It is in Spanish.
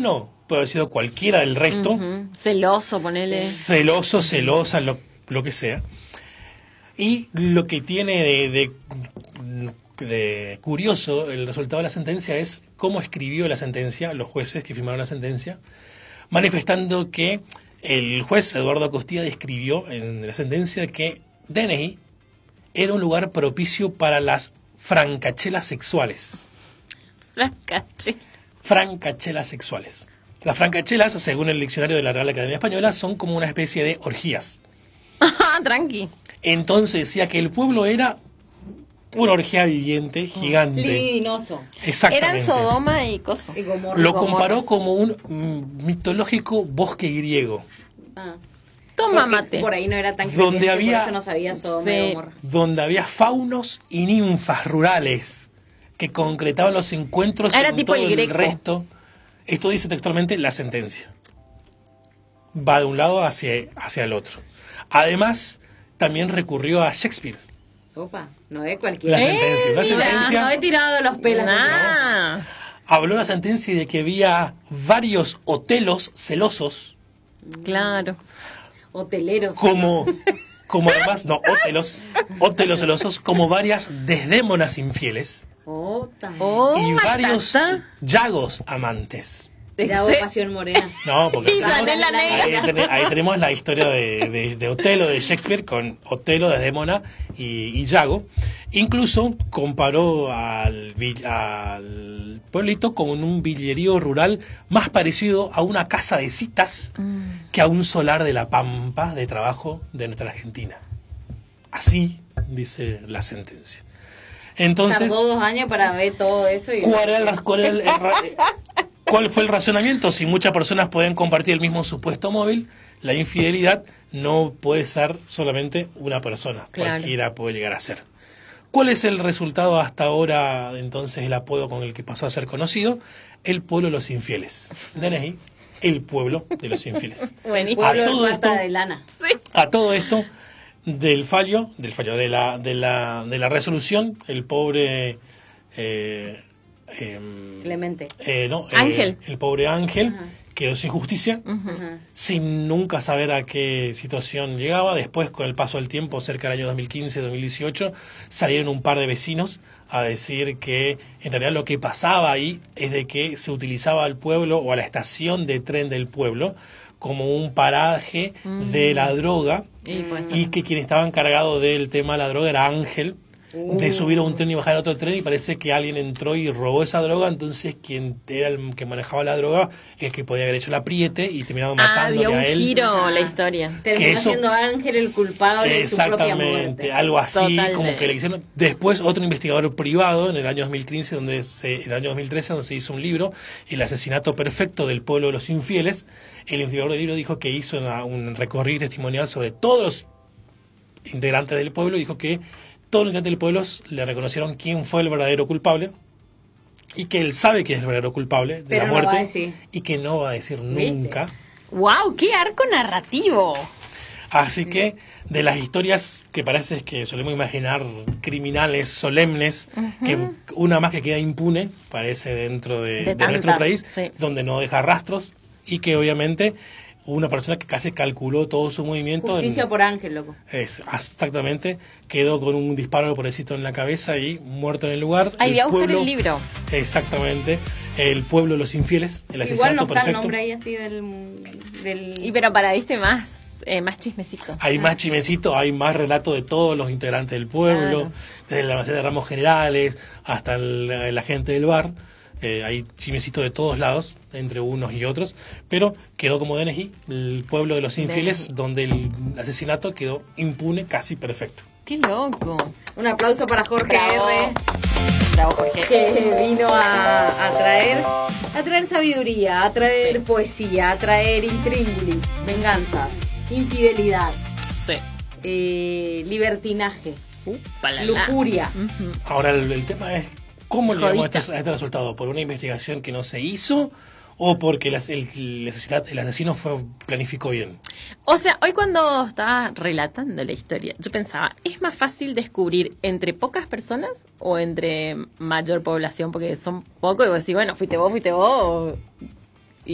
uno, puede haber sido cualquiera del resto. Celoso, ponele. Celoso, celosa, lo que sea. Y lo que tiene de curioso el resultado de la sentencia es cómo escribió la sentencia, los jueces que firmaron la sentencia, manifestando que el juez Eduardo Costilla describió en la sentencia que Dennehy era un lugar propicio para las francachelas sexuales. Francachelas sexuales. Las francachelas, según el diccionario de la Real Academia Española, son como una especie de orgías. Tranqui. Entonces decía que el pueblo era una orgía viviente, gigante. Libidinoso. Exactamente. Eran Sodoma y Coso. Y Gomorra. Lo comparó como un mitológico bosque griego. Toma mate. Por ahí no era tan Donde creyente, había- por eso no sabía Sodoma y Gomorra. Donde había faunos y ninfas rurales que concretaban los encuentros Era en tipo todo el el Greco. resto. Esto dice textualmente la sentencia. Va de un lado hacia el otro. Además, también recurrió a Shakespeare. Opa, no es cualquiera. La sentencia. Una sentencia. No he tirado de los pelos. Ah. Habló la sentencia de que había varios hotelos celosos, Claro. Hoteleros. como además, no, hotelos celosos, como varias desdémonas infieles Ota. y varios llagos amantes. Yago Pasión Morena. No, porque Y Chanel la negra. ahí tenemos la historia de Otelo, de Shakespeare, con Otelo, Desdémona y Yago. Incluso comparó al pueblito con un villerío rural más parecido a una casa de citas que a un solar de la pampa de trabajo de nuestra Argentina. Así dice la sentencia. Entonces, Tardó 2 años para ver todo eso. Y ¿cuál fue el razonamiento? Si muchas personas pueden compartir el mismo supuesto móvil, la infidelidad no puede ser solamente una persona. Claro. Cualquiera puede llegar a ser. ¿Cuál es el resultado hasta ahora, entonces, el apodo con el que pasó a ser conocido? El pueblo de los infieles. Dennehy, el pueblo de los infieles. Buenísimo. pueblo todo de pata esto- de lana. A todo esto, del fallo de la resolución, el pobre Clemente. Ángel. el pobre Ángel quedó sin justicia, Ajá. sin nunca saber a qué situación llegaba. Después, con el paso del tiempo, cerca del año 2015-2018, salieron un par de vecinos a decir que en realidad lo que pasaba ahí es de que se utilizaba al pueblo o a la estación de tren del pueblo como un paraje de la droga y que quien estaba encargado del tema de la droga era Ángel, de subir a un tren y bajar a otro tren, y parece que alguien entró y robó esa droga. Entonces quien era el que manejaba la droga, el que podía haber hecho el apriete y terminado matándole dio un a él. giro la historia. Terminó eso- siendo Ángel el culpable de su propia Exactamente, muerte. algo así, Totalmente. como que le hicieron. Después otro investigador privado en el año 2015, en el año 2013, donde se hizo un libro, El asesinato perfecto del pueblo de los infieles. El investigador del libro dijo que hizo un recorrido testimonial sobre todos los integrantes del pueblo y dijo que todos los integrantes del pueblo le reconocieron quién fue el verdadero culpable y que él sabe quién es el verdadero culpable de Pero la no va a muerte decir. y que no va a decir ¿Viste? nunca. ¡Wow! ¡Qué arco narrativo! Así que de las historias que parece que solemos imaginar criminales, solemnes, que una más que queda impune, parece dentro de tantas, nuestro país, sí. donde no deja rastros y que obviamente una persona que casi calculó todo su movimiento. Justicia por Ángel, loco. Exactamente, quedó con un disparo pobrecito en la cabeza y muerto en el lugar. Ahí voy a buscar pueblo- el libro. Exactamente, el pueblo de los infieles, el Igual asesinato no está el perfecto. nombre ahí así del... Y pero para, viste, más chismecito. Hay más chimecito, hay más relato de todos los integrantes del pueblo, Claro. desde la almacén de ramos generales hasta la gente del bar. Hay chimecito de todos lados, entre unos y otros, pero quedó como Dennehy, el pueblo de los infieles, Dennehy. donde el asesinato quedó impune, casi perfecto. ¡Qué loco! Un aplauso para Jorge Bravo. R., Bravo, Jorge. que vino a traer sabiduría, a traer poesía, a traer intríngulis, venganzas, infidelidad, libertinaje, Palala. lujuria. Ujú. Ahora el tema es, ¿cómo llegamos a Jodita. este resultado? ¿Por una investigación que no se hizo o porque el asesino planificó bien? O sea, hoy cuando estaba relatando la historia, yo pensaba, ¿es más fácil descubrir entre pocas personas o entre mayor población? Porque son pocos y vos decís, bueno, fuiste vos,